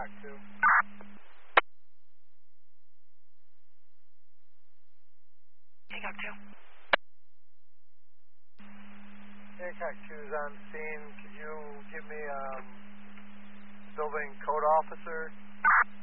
Hancock 2. Hancock 2. Hancock 2's on scene. Could you give me building code officer?